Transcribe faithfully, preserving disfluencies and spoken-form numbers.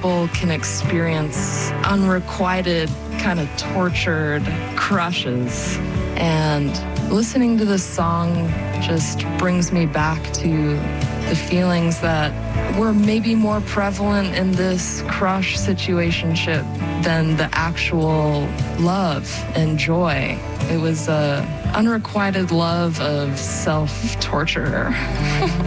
people can experience unrequited, kind of tortured crushes. And listening to this song just brings me back to the feelings that were maybe more prevalent in this crush situationship than the actual love and joy. It was a unrequited love of self-torture.